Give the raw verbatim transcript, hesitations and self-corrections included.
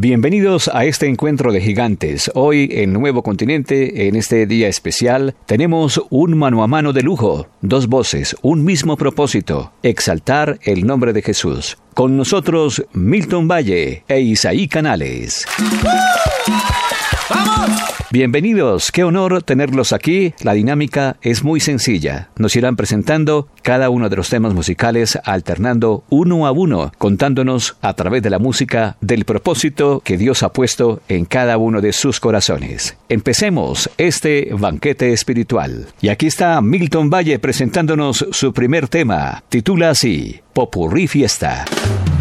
Bienvenidos a este encuentro de gigantes. Hoy en Nuevo Continente, en este día especial, tenemos un mano a mano de lujo, dos voces, un mismo propósito, exaltar el nombre de Jesús. Con nosotros, Milton Valle e Isaí Canales. ¡Vamos! Bienvenidos, qué honor tenerlos aquí. La dinámica es muy sencilla. Nos irán presentando cada uno de los temas musicales, alternando uno a uno, contándonos a través de la música del propósito que Dios ha puesto en cada uno de sus corazones. Empecemos este banquete espiritual. Y aquí está Milton Valle presentándonos su primer tema. Titula así, Popurrí Fiesta.